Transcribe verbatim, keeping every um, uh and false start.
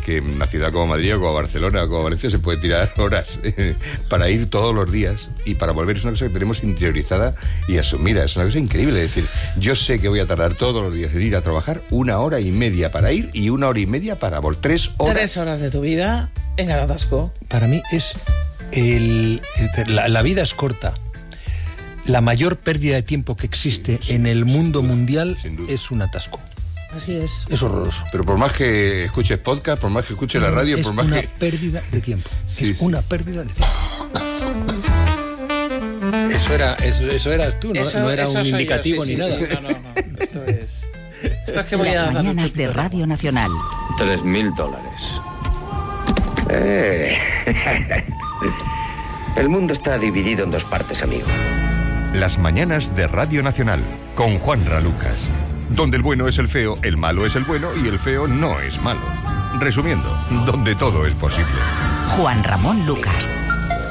que en una ciudad como Madrid o como Barcelona o como Valencia se puede tirar horas eh, para ir todos los días y para volver. Es una cosa que tenemos interiorizada y asumida. Es una cosa increíble. Es decir, yo sé que voy a tardar todos los días en ir a trabajar una hora y media para ir y una hora y media para volver. Tres horas. Tres horas de tu vida en el atasco. Para mí es... El, el, la, la vida es corta. La mayor pérdida de tiempo que existe sí, en el mundo duda, mundial es un atasco. Así es. Es horroroso. Pero por más que escuches podcast, por más que escuches no, la radio, por más que... Es una pérdida de tiempo. Sí, es sí. una pérdida de tiempo. Eso era, eso, eso eras tú, ¿no? Eso, no era un indicativo yo, sí, ni sí, nada. Sí, no, no, no. Esto es... Esto es que voy Las a mañanas de Radio Nacional. Tres mil dólares. Eh. El mundo está dividido en dos partes, amigo. Las mañanas de Radio Nacional, con Juanra Lucas. Donde el bueno es el feo, el malo es el bueno y el feo no es malo. Resumiendo, donde todo es posible. Juan Ramón Lucas.